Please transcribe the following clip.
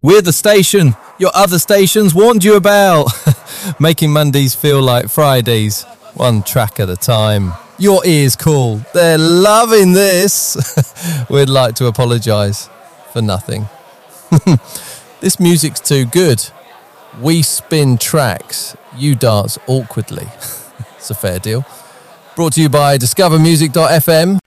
We're the station your other stations warned you about. Making Mondays feel like Fridays, one track at a time. Your ears cool. They're loving this. We'd like to apologise for nothing. This music's too good. We spin tracks. You dance awkwardly. It's a fair deal. Brought to you by discovermusic.fm.